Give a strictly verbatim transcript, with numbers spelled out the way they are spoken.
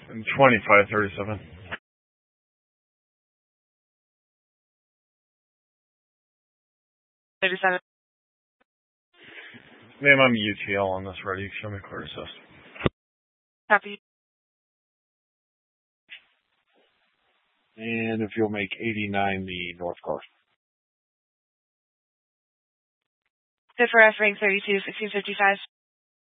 And twenty-five thirty-seven. thirty-seven. Ma'am, I'm U T L on this ready. Show me clear assist. Copy. And if you'll make eighty-nine the north car. Good for F rank thirty-two, sixteen fifty-five.